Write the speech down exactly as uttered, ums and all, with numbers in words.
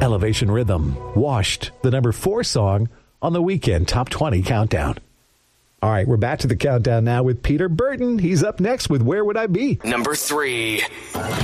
Elevation Rhythm, Washed, the number four song on the Weekend Top twenty Countdown. All right, we're back to the countdown now with Peter Burton. He's up next with Where Would I Be? Number three.